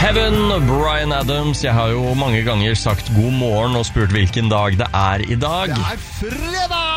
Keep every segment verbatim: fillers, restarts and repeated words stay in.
Heaven, Bryan Adams. Jeg har jo mange ganger sagt god morgen og spurt hvilken dag det er i dag. Det er fredag!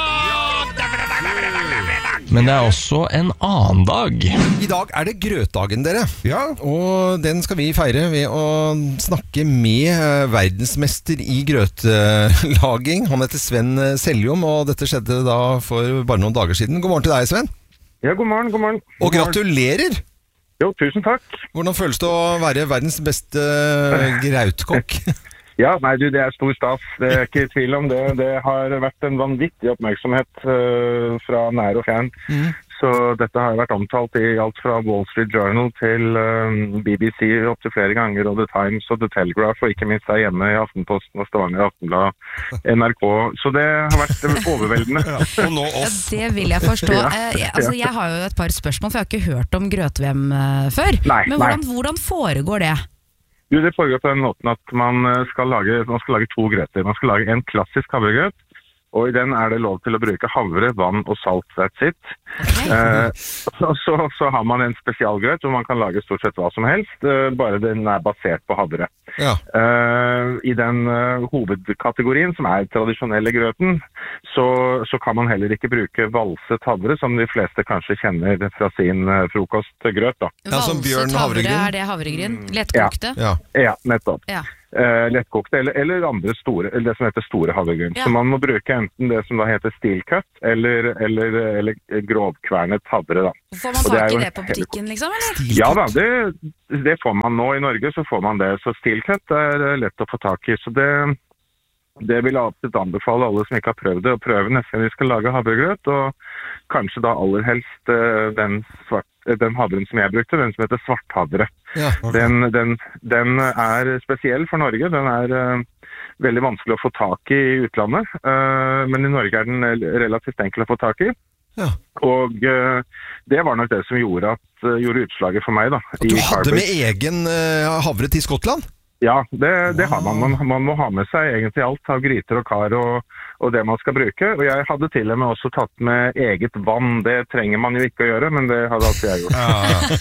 Men det er også en annen dag. I dag er det grøtdagen, dere. Ja. Og den skal vi feire ved å snakke med verdensmester i grøtlaging. Han heter Sven Seljom, og dette skjedde da for bare noen dager siden. God morgen til deg, Sven. Ja, god morgen, god morgen. Og gratulerer! Jo, tusen takk. Hvordan føles det å være verdens beste grautkokk? Ja, nei du, det er stor stas. Det er ikke tvil om det. Det har vært en vanvittig oppmerksomhet uh, fra nær og fjern. Mm. Så dette har vært omtalt i alt fra Wall Street Journal til uh, B B C opp til flere ganger, og The Times og The Telegraph, og ikke minst der hjemme i Aftenposten og Stavanger Aftenblad, N R K. Så det har vært overveldende. Ja, og nå oss. Ja, det vil jeg forstå. Ja. Eh, jeg, altså, jeg har jo et par spørsmål, for jeg har ikke hørt om grøt-V M uh, før. Nei, Men hvordan, nei. hvordan foregår det? Jo, det foregår på den måten at man skal lage, man skal lage to grøter. Man skal lage en klassisk havregrøt, og i den er det lov til å bruke havre, vann og salt. That's it. Okay. Eh, så, så, så har man en spesialgrøt hvor man kan lage stort sett hva som helst, eh, bare den er basert på havre. Ja. Eh, I den uh, hovedkategorien som er tradisjonelle grøten, så, så kan man heller ikke bruke valset havre, som de fleste kanskje kjenner fra sin uh, frokostgrøt. Da. Ja, som Bjørn Valset havre, havregryn. er det havregryn? Lettkokte? Ja. Ja, nettopp. Ja. Uh, lettkokte, eller, eller andre store, eller det som heter store havregryn. Ja. Så man må bruke enten det som da heter steel cut, eller, eller, eller grovkvernet havre. Da. Får man Og det er tak jo i det på butikken, liksom? Eller? Ja da, det, det får man nå i Norge, så får man det. Så steel cut er lett å få tak i. Så det, det vil jeg absolutt anbefale alle som ikke har prøvd det, å prøve neste gang vi skal lage havregrøt, og kanskje da aller helst uh, den, svart, den havren som jeg brukte, den som heter svarthavre. Ja, okay. den, den, den er spesiell for Norge. Den er uh, veldig vanskelig å få tak i i utlandet, uh, men i Norge er den relativt enkel å få tak i. Ja. Og uh, det var nok det som gjorde, at, uh, gjorde utslaget for meg da. At du i hadde Carbridge. med egen uh, havre til Skottland? Ja, det, det har man. man. Man må ha med seg egentlig alt av gryter og kar og, og det man skal bruke. Og jeg hadde til og med også tatt med eget vann. Det trenger man jo ikke å gjøre, men det hadde alltid jeg gjort.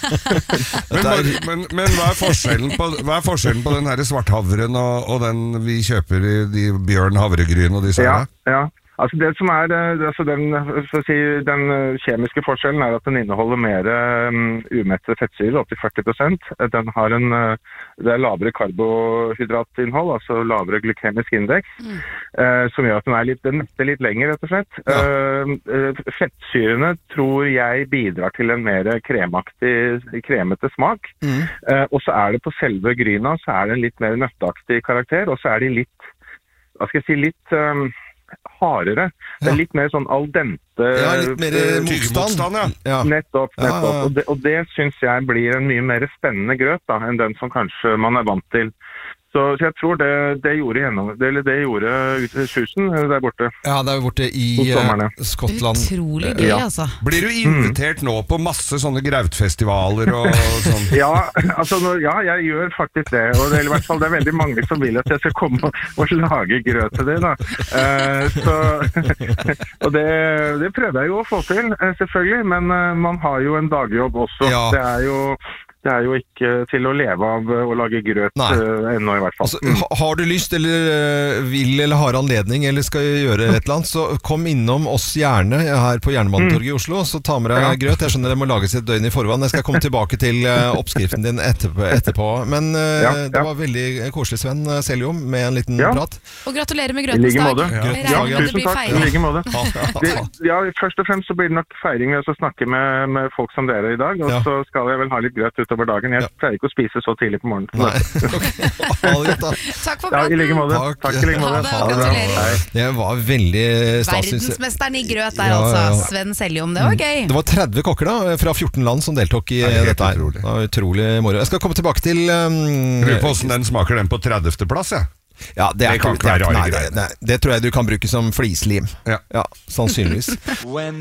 Ja. men, men, men hva er forskjellen på, hva er forskjellen på den her svarthavren og, og den vi kjøper i de Bjørn havregryn og disse Ja, her? ja. Altså det som er, altså den, for å si, den kjemiske forskjellen er at den inneholder mer um, umettede fettsyre, opp til førti prosent. Den har en, det er lavere karbohydratinnhold, altså lavere glykemisk indeks, mm. uh, som gjør at den er litt, den metter litt lenger, rett og slett. Ja. Uh, fettsyrene tror jeg bidrar til en mer kremaktig, kremete smak. Mm. Uh, og så er det på selve gryna, så er det en litt mer nøtteaktig karakter, og så er de litt, hva skal jeg si, litt... Um, hardere. Det er litt mer sånn al dente... Ja, litt mer motstand. Ja. Ja. Nettopp, nettopp. Ja, ja, ja. Og det, og det synes jeg blir en mye mer spennende grøt da, enn den som kanskje man er vant til. Så, så jeg tror det, det gjorde gjennom, det, eller det gjorde Susan der borte. Ja, det er jo borte i uh, Skottland. Utrolig gøy, Ja. altså. Blir du invitert mm. nå på masse sånne grautfestivaler og sånn? Ja, altså, nå, ja, jeg gjør faktisk det. Og det, i hvert fall, det er veldig mange som vil at jeg skal komme og, og lage grøt til det. Da. Uh, så, og det, det prøver jeg jo å få til, uh, selvfølgelig. Men uh, man har jo en dagjobb også. Ja. Det er jo... Det er jo ikke til å leve av å lage grøt uh, ennå i hvert fall. Altså, ha, har du lyst, eller uh, vil, eller har anledning, eller skal gjøre et eller annet, så kom innom oss gjerne her på Jernbanetorget mm. i Oslo, så ta med deg ja. grøt. Jeg skjønner det må lages et døgn i forvann. Jeg skal komme tilbake til uh, oppskriften din etterpå. etterpå. Men uh, ja, ja. det var veldig koselig, Sven Seljom, med en liten ja. prat. Og gratulerer med grøtens dag. Ja. Ja, ja, tusen takk. I like måte. Det, ja, først og fremst så blir det nok feiring ved å snakke med, med folk som dere i dag, og ja. så skal jeg vel ha litt grøt utover dagen. Jeg ja. pleier ikke å spise så tidlig på morgenen. Nei. Okay. Takk for praten. Ja, i like måte. Takk. Takk i like måte. Ha det, gratulerer. Det var veldig stas. Verdensmesteren i grøt der, altså. Ja, ja. Sven Seljom, det var gøy. Det var tretti kokker da, fra fjorten land som deltok i ja, dette her. Utrolig. Det var utrolig moro. Jeg skal komme tilbake til... Um, Lurer på hvordan den smaker den på tredivte plass, ja. Ja, det, er det kan ikke være rare greier. Det tror jeg du kan bruke som flislim. Ja. Ja, sannsynligvis.